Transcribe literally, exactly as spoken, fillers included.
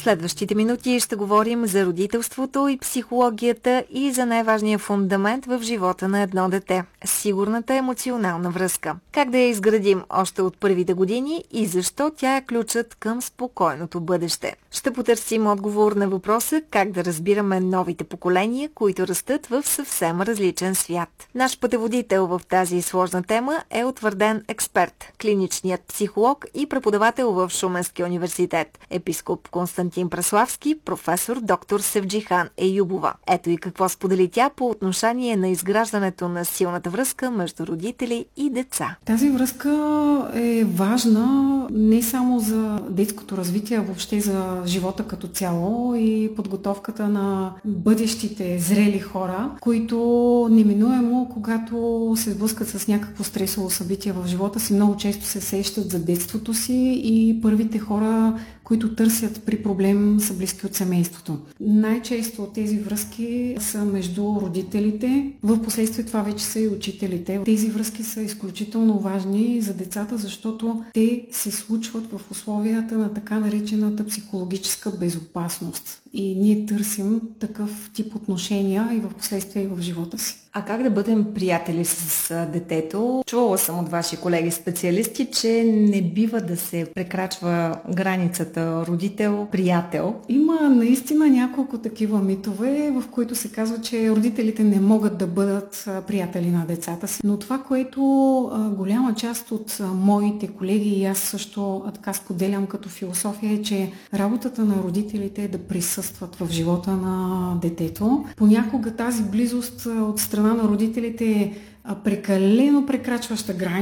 следващите минути ще говорим за родителството и психологията и за най-важния фундамент в живота на едно дете – сигурната емоционална връзка. Как да я изградим още от първите години и защо тя е ключът към спокойното бъдеще. Ще потърсим отговор на въпроса как да разбираме новите поколения, които растат в съвсем различен свят. Наш пътеводител в тази сложна тема е утвърден експерт, клиничният психолог и преподавател в Шуменския университет, епископ Константин Преславски, професор доктор Севджихан Еюбова. Ето и какво сподели тя по отношение на изграждането на силната връзка между родители и деца. Тази връзка е важна не само за детското развитие, а въобще за живота като цяло и подготовката на бъдещите зрели хора, които неминуемо, когато се сблъскат с някакво стресово събитие в живота си, много често се сещат за детството си и първите хора, които търсят при проблем, са близки от семейството. Най-често тези връзки са между родителите, в последствие това вече са и учителите. Тези връзки са изключително важни за децата, защото те се случват в условията на така наречената психологическа безопасност. И ние търсим такъв тип отношения и в последствие и в живота си. А как да бъдем приятели с детето? Чувала съм от ваши колеги специалисти, че не бива да се прекрачва границата родител-приятел. Има наистина няколко такива митове, в които се казва, че родителите не могат да бъдат приятели на децата си. Но това, което голяма част от моите колеги и аз също така споделям като философия, е, че работата на родителите е да присъстват в живота на детето. Понякога тази близост от страна на родителите е прекалено прекрачваща граница.